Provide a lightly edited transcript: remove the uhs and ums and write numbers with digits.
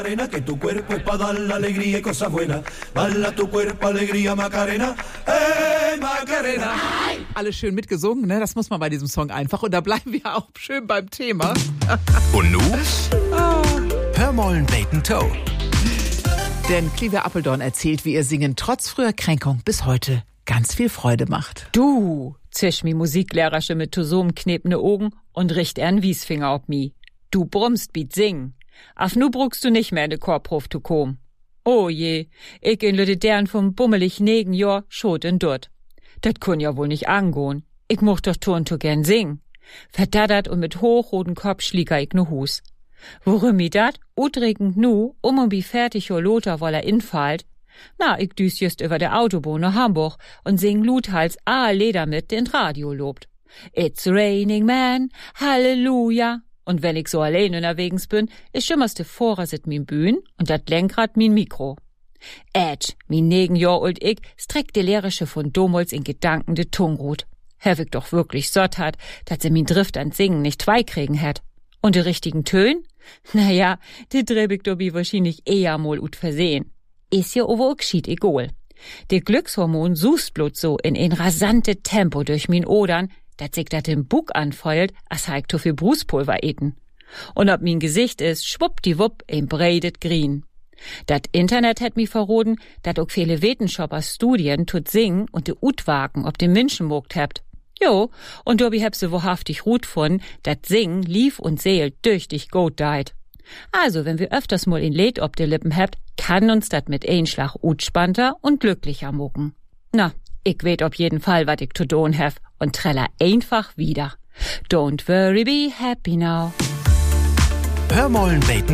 Que tu cuerpo es para dar la alegría y cosas buenas. Bala tu cuerpo, alegría, Macarena. Macarena. Alles schön mitgesungen, ne? Das muss man bei diesem Song einfach. Und da bleiben wir auch schön beim Thema. Und nun? Hörmollen Bacon Toe. Denn Clive Apeldoorn erzählt, wie ihr Singen trotz früher Kränkung bis heute ganz viel Freude macht. Du, zisch mi Musiklehrersche mit Tosom knepne Augen und richt ern Wiesfinger ob mi. Du brummst biet singen. Af nu bruchst du nicht mehr in de Chorprof zu kom. Oh je, ich in lüde dern vom bummelig 9 Jahr schot in dort. Dat kun ja wohl nicht angehen. Ich mocht doch turn zu gern singen. Verdaddert und mit hochroten Kopf schlieger ich nu Hus. Worum mi dat? Utregend nu, bi fertig jo Lothar woller infallt. Na, ich düs just über der Autobahn nach Hamburg und sing Luthals Leder mit, den Radio lobt. It's raining man, Halleluja. Und wenn ich so allein unterwegs bin, ist schimmerste Vordersit min Bühn und dat Lenkrad min Mikro. Min 9 Jahr alt ich streckt de Lehrerische von Domholz in Gedanken de Tungrut. Herr ich doch wirklich sott hat, dat se min Drift an Singen nicht zwei kriegen hätt. Und de richtigen Tön? Naja, de dreb ich dobi wahrscheinlich eher mal ut versehen. Is ja over geschieht egal. De Glückshormon sust bloß so in ein rasante Tempo durch min Odern, dat sich dat im Bug anfeuert, als heik to viel Bruspulver eten. Und ob min Gesicht is, schwuppdiwupp, ein breidet Green. Dat Internet hätt mi verroden, dat auch viele Wetenschopper Studien tut singen und de Utwagen ob dem Menschen mogt hebt. Jo, und dobi heb se wahrhaftig Rut von, dat Singen lief und seelt durch dich gut deit. Also, wenn wir öfters mal in Lied ob de Lippen hebt, kann uns dat mit Einschlag utspannter und glücklicher mucken. Na, ich weet auf jeden Fall, wat ich zu tun hef und treller einfach wieder. Don't worry, be happy now. Hörmollen Bacon